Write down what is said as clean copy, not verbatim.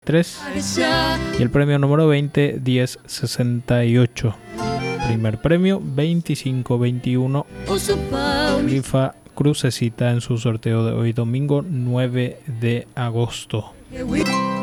1063 y el premio número 20 1068. Primer premio 2521. Rifa crucecita en su sorteo de hoy domingo 9 de agosto.